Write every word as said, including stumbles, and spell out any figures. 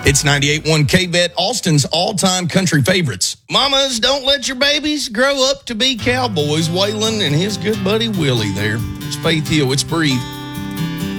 It's ninety-eight point one K-V E T, Austin's all-time country favorites. Mamas, don't let your babies grow up to be cowboys. Waylon and his good buddy Willie there. It's Faith Hill. It's Breathe.